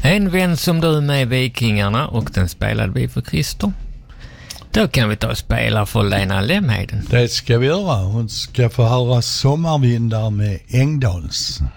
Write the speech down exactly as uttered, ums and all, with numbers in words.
En vän som du med Vikingarna, och den spelade vi för Christer. Då kan vi ta och spela för Lena Lemheden. Det ska vi göra. Hon ska få höra Sommarvindar med Engdals.